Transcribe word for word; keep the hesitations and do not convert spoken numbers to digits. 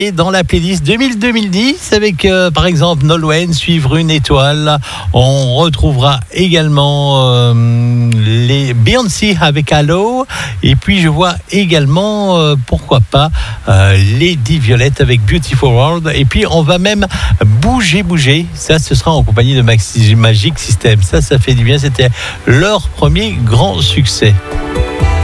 Et dans la playlist deux mille deux mille dix, avec euh, par exemple Nolwenn, Suivre une étoile, on retrouvera également euh, les Beyoncé avec Hello, et puis je vois également, euh, pourquoi pas, euh, Lady Violette avec Beautiful World, et puis on va même bouger, bouger, ça ce sera en compagnie de Maxi Magic System, ça ça fait du bien, c'était leur premier grand succès.